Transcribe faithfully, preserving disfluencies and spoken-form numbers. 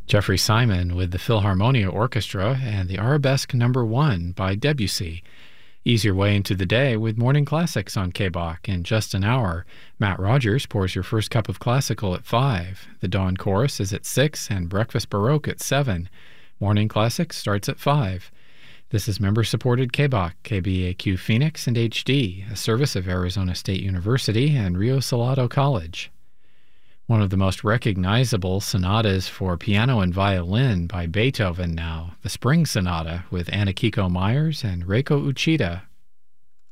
Jeffrey Simon with the Philharmonia Orchestra and the Arabesque Number One by Debussy. Ease your way into the day with Morning Classics on K B O C. In just an hour, Matt Rogers pours your first cup of classical at five. The Dawn Chorus is at six and Breakfast Baroque at seven. Morning Classics starts at five. This is member-supported K B O C, K B A Q Phoenix and H D, a service of Arizona State University and Rio Salado College. One of the most recognizable sonatas for piano and violin by Beethoven now, the Spring Sonata with Anakiko Myers and Reiko Uchida.